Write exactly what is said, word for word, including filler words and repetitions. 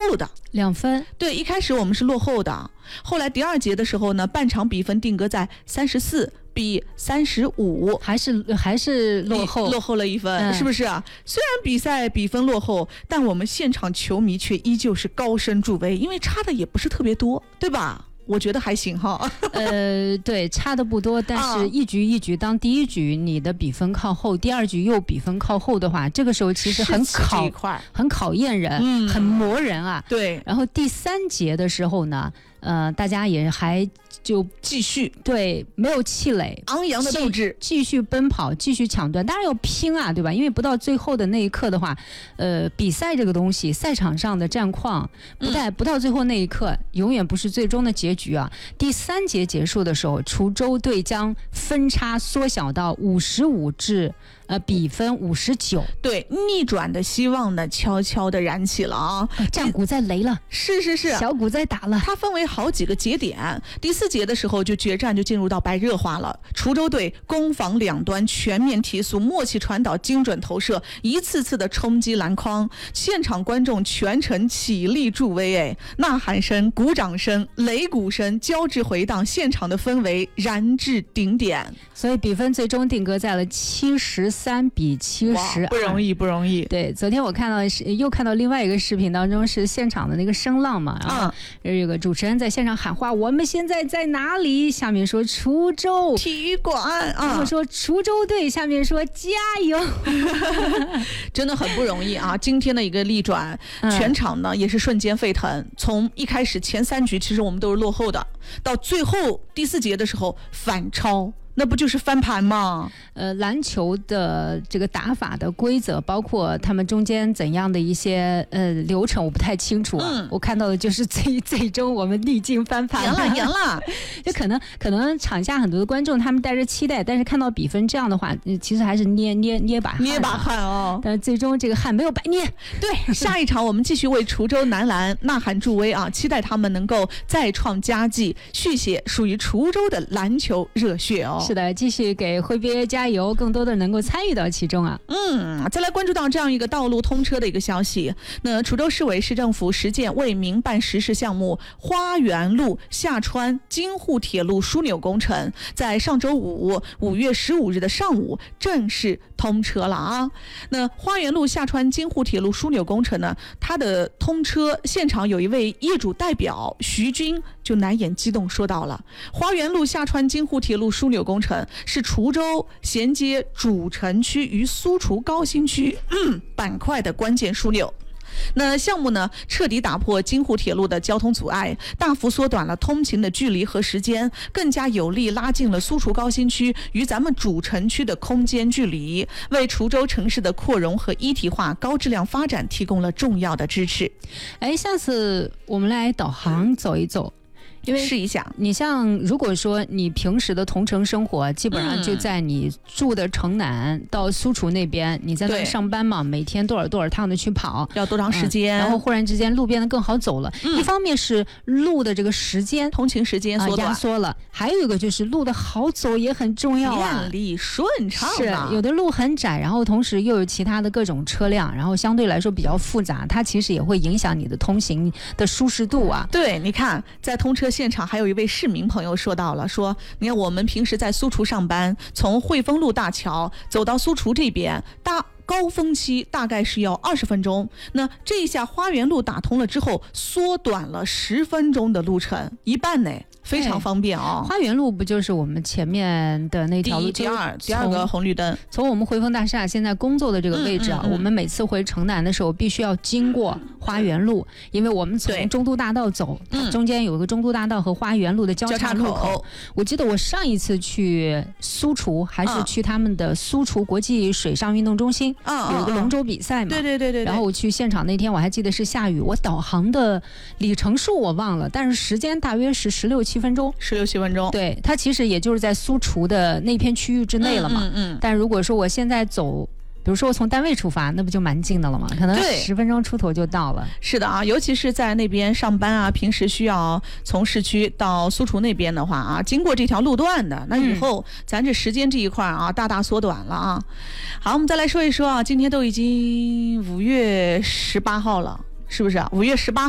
后的两分。 对，一开始我们是落后的，后来第二节的时候呢，半场比分定格在三十四比三十五， 还是还是落后， 落后了一分， 嗯、 是不是啊？虽然比赛比分落后，但我们现场球迷却依旧是高声助威，因为差的也不是特别多，对吧？我觉得还行哈。 呃，对，差的不多，但是一局一局，当第一局你的比分靠后，第二局又比分靠后的话，这个时候其实很考很考验人、嗯，很磨人啊。 对。 然后第三节的时候呢，呃，大家也还就继续对，没有气馁， 昂扬的斗志， 继续奔跑，继续抢断，当然要拼啊，对吧？因为不到最后的那一刻的话，呃，比赛这个东西，赛场上的战况，不但、嗯、不到最后那一刻，永远不是最终的结局啊。第三节结束的时候，滁州队将分差缩小到五十五至呃比分五十九， 对，逆转的希望呢，悄悄的燃起了啊！ 呃、战鼓在擂了， 是是是， 小鼓在打了。 它分为好几个节点，第四节的时候就决战就进入到白热化了。滁州队攻防两端全面提速，默契传导，精准投射，一次次的冲击篮筐，现场观众全程起立助威，哎，呐喊声、鼓掌声、擂鼓声交织回荡，现场的氛围燃至顶点。 所以比分最终定格在了七十三比七十二， 不容易，不容易。 对，昨天我看到又看到另外一个视频当中是现场的那个声浪嘛，然后有个主持人在现场喊话：“我们现在在哪里？”下面说滁州体育馆， 然后说滁州队，下面说加油， 真的很不容易啊！今天的一个逆转，嗯、全场呢也是瞬间沸腾。从一开始前三局其实我们都是落后的，到最后第四节的时候反超。那不就是翻盘吗？ 呃，篮球的这个打法的规则，包括他们中间怎样的一些呃流程，我不太清楚啊。嗯、我看到的就是最最终我们逆境翻盘， 赢了，赢了。 就可能可能场下很多的观众他们带着期待，但是看到比分这样的话，其实还是捏捏捏把汗、啊、 捏把汗哦。 但最终这个汗没有白捏。 对，下一场我们继续为滁州男篮呐喊助威啊！期待他们能够再创佳绩，续写属于滁州的篮球热血哦。 是的，继续给挥别加油，更多的人能够参与到其中啊。 嗯，再来关注到这样一个道路通车的一个消息。那滁州市委市政府实践为民办实施项目花园路下川京沪铁路枢纽工程，在上周五五月十五日的上午正式通车了啊。那花园路下川京沪铁路枢纽工程呢，它的通车现场有一位业主代表徐军就难掩激动说到了，花园路下川京沪铁路枢纽工程是滁州衔接主城区与苏滁高新区、嗯、板块的关键枢纽。那项目呢，彻底打破京沪铁路的交通阻碍，大幅缩短了通勤的距离和时间，更加有力拉近了苏滁高新区与咱们主城区的空间距离，为滁州城市的扩容和一体化、高质量发展提供了重要的支持。 哎，下次我们来导航走一走。因为试一下， 你像如果说你平时的同城生活，基本上就在你住的城南到苏滁那边，嗯、你在那上班嘛，每天多少多少趟的去跑， 要多长时间？ 嗯、然后忽然之间路变得更好走了，嗯、一方面是路的这个时间， 通勤时间缩短、 呃、压缩了，还有一个就是路的好走也很重要啊， 便利顺畅。 是有的路很窄，然后同时又有其他的各种车辆，然后相对来说比较复杂，它其实也会影响你的通行的舒适度啊。 对，你看在通车现场还有一位市民朋友说到了，说你看我们平时在苏滁上班，从汇丰路大桥走到苏滁这边，大高峰期大概是要二十分钟，那这一下花园路打通了之后，缩短了十分钟的路程，一半呢。非常方便啊、哦！ 花园路不就是我们前面的那条路？ 第二第二个红绿灯， 从我们汇丰大厦现在工作的这个位置啊，嗯嗯嗯、我们每次回城南的时候，必须要经过花园路，因为我们从中都大道走，它中间有一个中都大道和花园路的交叉路口。我记得我上一次去苏滁，还是去他们的苏滁国际水上运动中心，嗯、有一个龙舟比赛嘛。 对对对 对, 对。 然后我去现场那天，我还记得是下雨，我导航的里程数我忘了，但是时间大约是十六七分钟， 十六七分钟， 对，它其实也就是在苏滁的那片区域之内了嘛。嗯 嗯, 嗯。但如果说我现在走，比如说我从单位出发，那不就蛮近的了吗？可能十分钟出头就到了。 是的啊，尤其是在那边上班啊，平时需要从市区到苏滁那边的话啊，经过这条路段的，那以后咱这时间这一块啊，大大缩短了啊。好，我们再来说一说啊，今天都已经五月十八号了，是不是啊？五月十八。